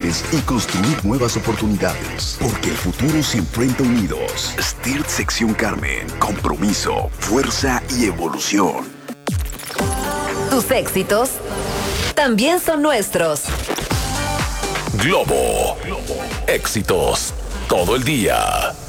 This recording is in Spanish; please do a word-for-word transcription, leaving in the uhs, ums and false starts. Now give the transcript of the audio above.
aprendizajes y construir nuevas oportunidades. Porque el futuro se enfrenta unidos. STIRT Sección Carmen. Compromiso, fuerza y evolución. Tus éxitos también son nuestros. Globo. Éxitos todo el día.